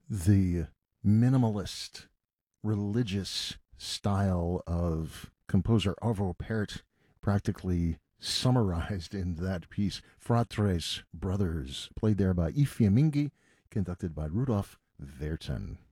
the minimalist religious style of composer Arvo Pärt practically summarized in that piece. Fratres, Brothers, played there by I Fiammingi, conducted by Rudolf Verton.